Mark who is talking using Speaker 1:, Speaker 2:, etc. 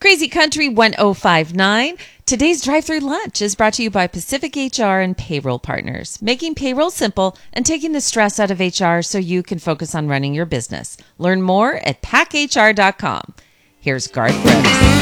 Speaker 1: Crazy Country 1059. Today's drive-through lunch is brought to you by Pacific HR and Payroll Partners, making payroll simple and taking the stress out of HR so you can focus on running your business. Learn more at packhr.com. Here's Garth Brooks.